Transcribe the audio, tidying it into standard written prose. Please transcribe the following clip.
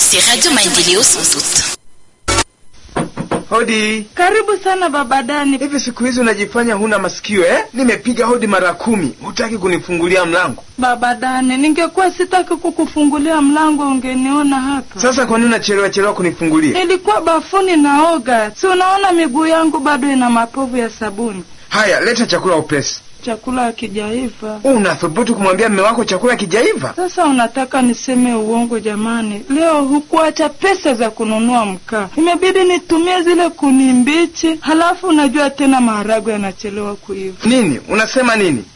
C'est Radio Maendeleo sans doute. Hodi. Karibu sana baba Dani. Hivi siku hizi unajifanya huna masikio Nimepiga hodi mara 10, hutaki kunifungulia mlango. Baba Dani, ningekuwa sitaki kukufungulia mlango ungeniona hapa. Sasa kwa nini unachelewa kunifungulia? Nilikuwa bafuni naoga. Si unaona miguu yangu bado ina mapovu ya sabuni. Haya, leta chakula upesi. Chakula kijaiva. Unathubutu kumwambia mume wako chakula kijaiva? Sasa unataka niseme uongo jamani? Leo hukuacha pesa za kununua mkaa. Imebidi nitumie zile kuni mbichi. Halafu unajua tena maharagwe yanachelewa kuiva. Nini? Unasema nini?